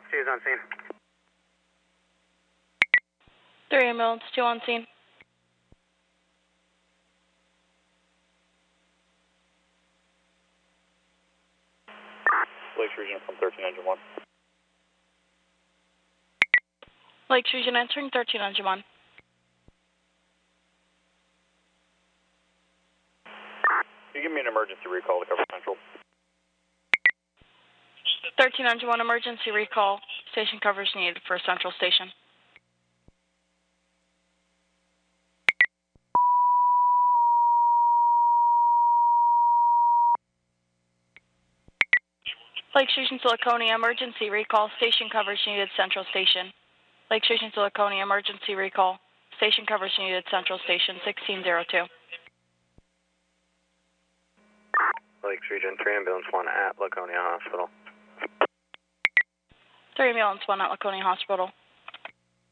2 is on scene. 3 ambulance, 2 on scene. Lakes Region from 13 Engine 1. Lakes Region answering 13 Engine 1. Can you give me an emergency recall to cover Central? 13 Engine 1 emergency recall. Station coverage needed for Central Station. Lakes Region to Laconia emergency recall. Station coverage needed Central Station. Lakes Region to Laconia emergency recall. Station coverage needed Central Station 1602. Lakes Region 3 ambulance 1 at Laconia Hospital. 3 ambulance 1 at Laconia Hospital.